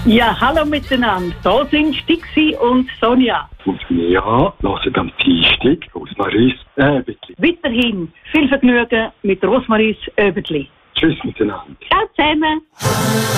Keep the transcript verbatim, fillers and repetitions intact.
Ja, hallo miteinander. Da sind Stixi und Sonja. Und wir hören am Dienstag Rosmaries Öbetli. Weiterhin viel Vergnügen mit Rosmaries Öbetli. Tschüss miteinander. Ciao zusammen.